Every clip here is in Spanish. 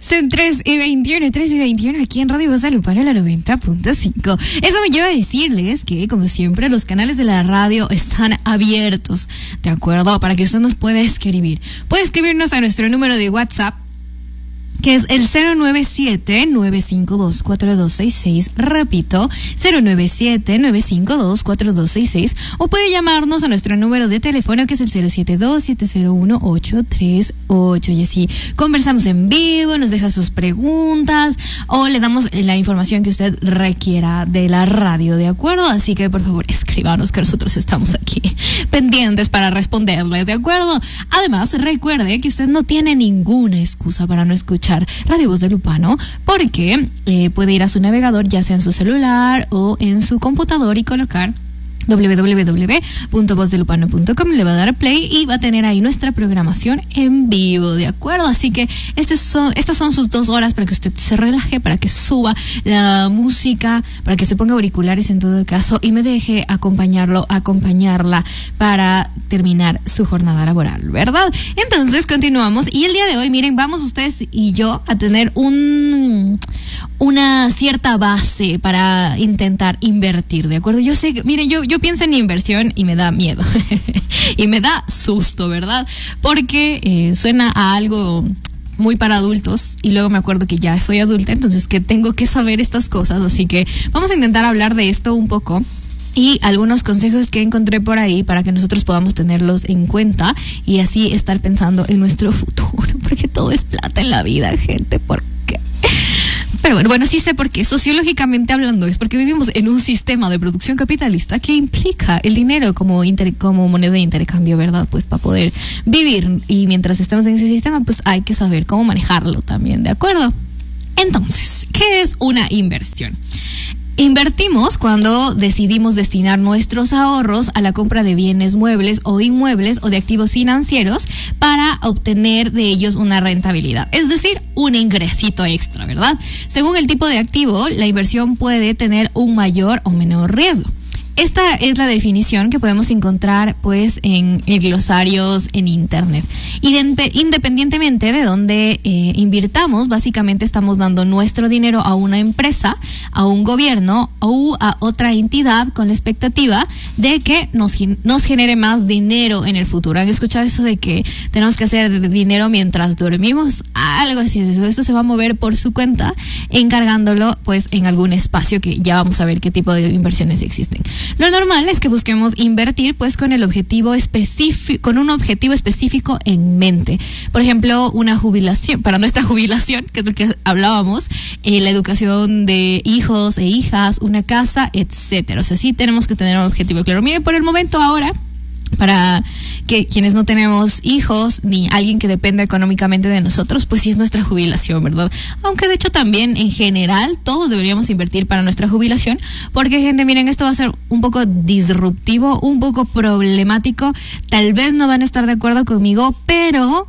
Son 3:21 aquí en Radio Voz de Lupano, la 90.5. Eso me lleva a decirles que, como siempre, los canales de la radio están abiertos, ¿de acuerdo? Para que usted nos pueda escribir. Puede escribirnos a nuestro número de WhatsApp, que es el 097-952-4266. Repito, 097-952-4266. O puede llamarnos a nuestro número de teléfono, que es el 072-701-838. Y así conversamos en vivo, nos deja sus preguntas o le damos la información que usted requiera de la radio, ¿de acuerdo? Así que, por favor, escríbanos, que nosotros estamos aquí pendientes para responderles, ¿de acuerdo? Además, recuerde que usted no tiene ninguna excusa para no escuchar Radio Voz de Lupano, porque puede ir a su navegador, ya sea en su celular o en su computador, y colocar www.vozdelupano.com, le va a dar play y va a tener ahí nuestra programación en vivo, ¿de acuerdo? Así que estas son sus 2 horas para que usted se relaje, para que suba la música, para que se ponga auriculares en todo caso y me deje acompañarla para terminar su jornada laboral, ¿verdad? Entonces continuamos, y el día de hoy, miren, vamos ustedes y yo a tener una cierta base para intentar invertir, ¿de acuerdo? Yo sé que, miren, yo pienso en inversión y me da miedo y me da susto, ¿verdad? Porque suena a algo muy para adultos, y luego me acuerdo que ya soy adulta, entonces que tengo que saber estas cosas, así que vamos a intentar hablar de esto un poco y algunos consejos que encontré por ahí para que nosotros podamos tenerlos en cuenta y así estar pensando en nuestro futuro, porque todo es plata en la vida, gente, ¿por qué? Pero bueno, sí sé por qué. Sociológicamente hablando, es porque vivimos en un sistema de producción capitalista que implica el dinero como moneda de intercambio, ¿verdad? Pues para poder vivir, y mientras estemos en ese sistema, pues hay que saber cómo manejarlo también, ¿de acuerdo? Entonces, ¿qué es una inversión? Invertimos cuando decidimos destinar nuestros ahorros a la compra de bienes muebles o inmuebles o de activos financieros para obtener de ellos una rentabilidad, es decir, un ingresito extra, ¿verdad? Según el tipo de activo, la inversión puede tener un mayor o menor riesgo. Esta es la definición que podemos encontrar pues en glosarios en internet. Independientemente de dónde invirtamos, básicamente estamos dando nuestro dinero a una empresa, a un gobierno o a otra entidad con la expectativa de que nos genere más dinero en el futuro. ¿Han escuchado eso de que tenemos que hacer dinero mientras dormimos? Algo así es eso. Esto se va a mover por su cuenta, encargándolo pues en algún espacio, que ya vamos a ver qué tipo de inversiones existen. Lo normal es que busquemos invertir pues con un objetivo específico en mente. Por ejemplo, una jubilación, para nuestra jubilación, que es lo que hablábamos, la educación de hijos e hijas, una casa, etcétera. O sea, sí tenemos que tener un objetivo claro. Miren, por el momento ahora, para que quienes no tenemos hijos ni alguien que dependa económicamente de nosotros, pues sí es nuestra jubilación, ¿verdad? Aunque de hecho también en general todos deberíamos invertir para nuestra jubilación, porque, gente, miren, esto va a ser un poco disruptivo, un poco problemático, tal vez no van a estar de acuerdo conmigo, pero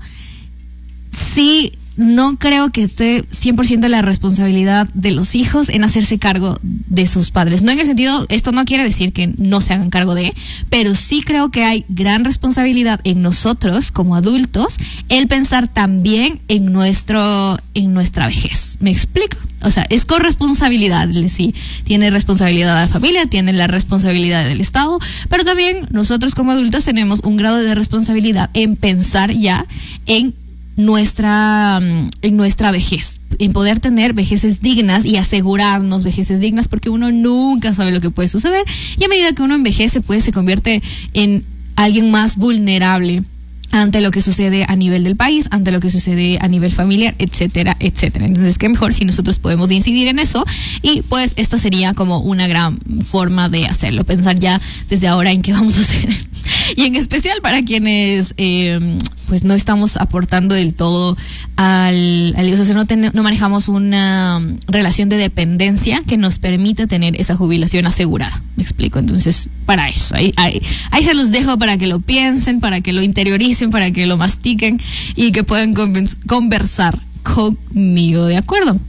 sí, no creo que esté 100% la responsabilidad de los hijos en hacerse cargo de sus padres. No en el sentido, esto no quiere decir que no se hagan cargo de, pero sí creo que hay gran responsabilidad en nosotros como adultos el pensar también en nuestra vejez. ¿Me explico? O sea, es corresponsabilidad, sí. Tiene responsabilidad la familia, tiene la responsabilidad del Estado, pero también nosotros como adultos tenemos un grado de responsabilidad en pensar ya en nuestra vejez, en poder tener vejeces dignas y asegurarnos vejeces dignas, porque uno nunca sabe lo que puede suceder, y a medida que uno envejece pues se convierte en alguien más vulnerable ante lo que sucede a nivel del país, ante lo que sucede a nivel familiar, etcétera, etcétera. Entonces, qué mejor si nosotros podemos incidir en eso, y pues esta sería como una gran forma de hacerlo, pensar ya desde ahora en qué vamos a hacer. Y en especial para quienes pues no estamos aportando del todo o sea, no manejamos una relación de dependencia que nos permita tener esa jubilación asegurada. ¿Me explico? Entonces, para eso, ahí se los dejo para que lo piensen, para que lo interioricen, para que lo mastiquen y que puedan conversar conmigo, ¿de acuerdo?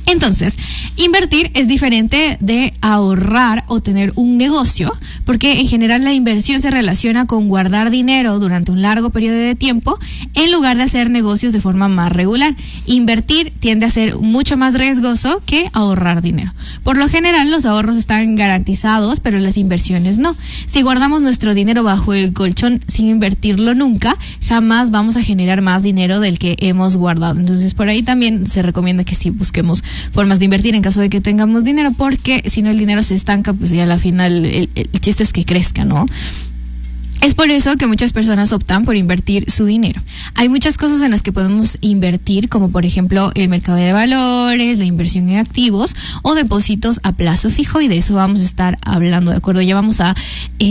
Entonces, invertir es diferente de ahorrar o tener un negocio, porque en general la inversión se relaciona con guardar dinero durante un largo periodo de tiempo en lugar de hacer negocios de forma más regular. Invertir tiende a ser mucho más riesgoso que ahorrar dinero. Por lo general, los ahorros están garantizados, pero las inversiones no. Si guardamos nuestro dinero bajo el colchón sin invertirlo nunca, jamás vamos a generar más dinero del que hemos guardado. Entonces, por ahí también se recomienda que sí busquemos formas de invertir en caso de que tengamos dinero, porque si no el dinero se estanca, pues ya a la final el chiste es que crezca, ¿no? Es por eso que muchas personas optan por invertir su dinero. Hay muchas cosas en las que podemos invertir, como por ejemplo el mercado de valores, la inversión en activos o depósitos a plazo fijo, y de eso vamos a estar hablando, ¿de acuerdo? Ya vamos a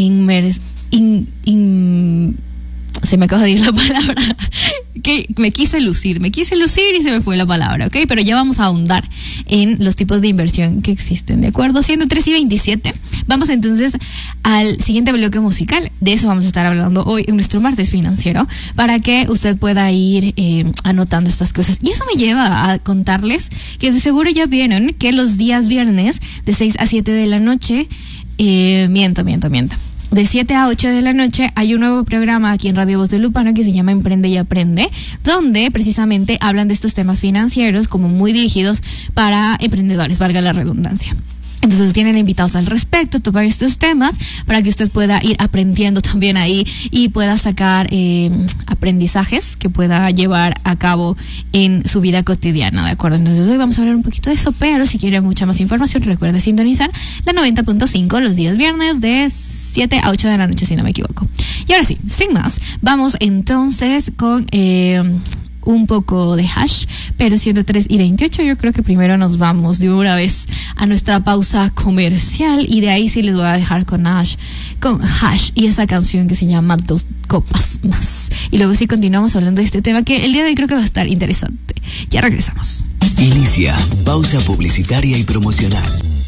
se me acaba de ir la palabra, que me quise lucir y se me fue la palabra, ¿ok? Pero ya vamos a ahondar en los tipos de inversión que existen, ¿de acuerdo? Siendo 3:27, vamos entonces al siguiente bloque musical. De eso vamos a estar hablando hoy en nuestro martes financiero, para que usted pueda ir anotando estas cosas. Y eso me lleva a contarles que de seguro ya vieron que los días viernes de 6 a 7 de la noche, miento. De 7 a 8 de la noche hay un nuevo programa aquí en Radio Voz de Lupano que se llama Emprende y Aprende, donde precisamente hablan de estos temas financieros como muy dirigidos para emprendedores, valga la redundancia. Entonces tienen invitados al respecto, tocar estos temas para que usted pueda ir aprendiendo también ahí y pueda sacar aprendizajes que pueda llevar a cabo en su vida cotidiana, ¿de acuerdo? Entonces hoy vamos a hablar un poquito de eso, pero si quiere mucha más información, recuerde sintonizar la 90.5 los días viernes de 7 a 8 de la noche, si no me equivoco. Y ahora sí, sin más, vamos entonces con un poco de Hash, pero siendo 3:28, yo creo que primero nos vamos de una vez a nuestra pausa comercial, y de ahí sí les voy a dejar con Hash y esa canción que se llama 2 copas más. Y luego sí continuamos hablando de este tema que el día de hoy creo que va a estar interesante. Ya regresamos. Inicia pausa publicitaria y promocional.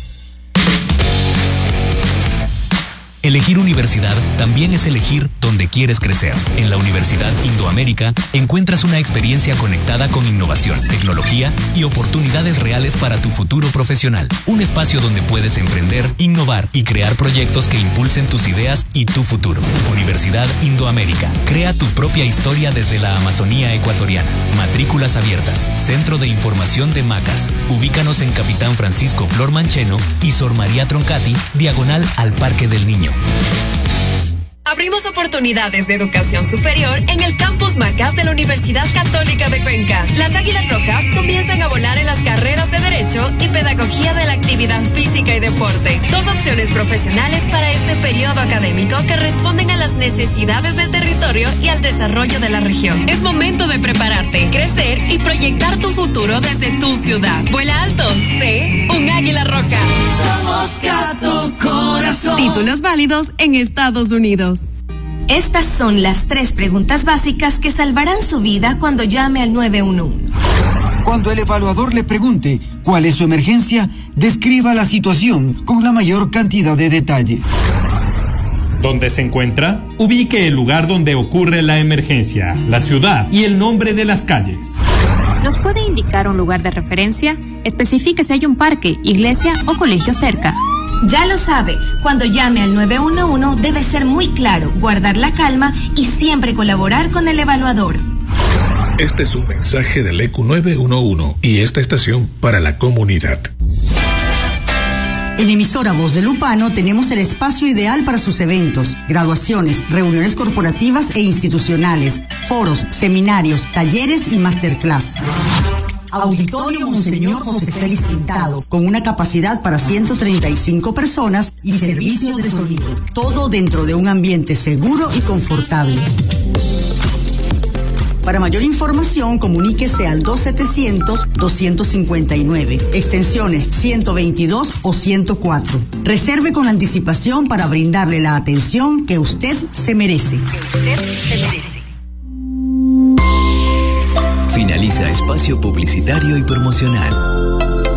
Elegir universidad también es elegir dónde quieres crecer. En la Universidad Indoamérica encuentras una experiencia conectada con innovación, tecnología y oportunidades reales para tu futuro profesional. Un espacio donde puedes emprender, innovar y crear proyectos que impulsen tus ideas y tu futuro. Universidad Indoamérica. Crea tu propia historia desde la Amazonía ecuatoriana. Matrículas abiertas. Centro de Información de Macas. Ubícanos en Capitán Francisco Flor Mancheno y Sor María Troncati, diagonal al Parque del Niño. Abrimos oportunidades de educación superior en el Campus Macas de la Universidad Católica de Cuenca. Las Águilas Rojas comienzan a volar en las carreras de Derecho y Pedagogía de la Actividad Física y Deporte. 2 opciones profesionales para este periodo académico que responden a las necesidades del territorio y al desarrollo de la región. Es momento de prepararte, crecer y proyectar tu futuro desde tu ciudad. Vuela alto, sé un Águila Roja. Somos Cato Corazón. Títulos válidos en Estados Unidos. Estas son las 3 preguntas básicas que salvarán su vida cuando llame al 911. Cuando el evaluador le pregunte cuál es su emergencia, describa la situación con la mayor cantidad de detalles. ¿Dónde se encuentra? Ubique el lugar donde ocurre la emergencia, la ciudad y el nombre de las calles. ¿Nos puede indicar un lugar de referencia? Especifique si hay un parque, iglesia o colegio cerca. Ya lo sabe, cuando llame al 911 debe ser muy claro, guardar la calma y siempre colaborar con el evaluador. Este es un mensaje del EQ 911 y esta estación para la comunidad. En Emisora Voz de Lupano tenemos el espacio ideal para sus eventos, graduaciones, reuniones corporativas e institucionales, foros, seminarios, talleres y masterclass. Auditorio Monseñor José Félix Pintado, con una capacidad para 135 personas y servicio de sonido. Todo dentro de un ambiente seguro y confortable. Para mayor información, comuníquese al 2700-259, extensiones 122 o 104. Reserve con anticipación para brindarle la atención que usted se merece. Finaliza espacio publicitario y promocional.